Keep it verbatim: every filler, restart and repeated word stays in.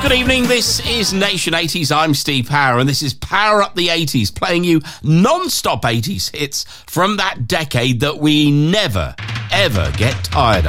Good evening, this is Nation eighties, I'm Steve Power, and this is Power Up the eighties, playing you non-stop eighties hits from that decade that we never, ever get tired of.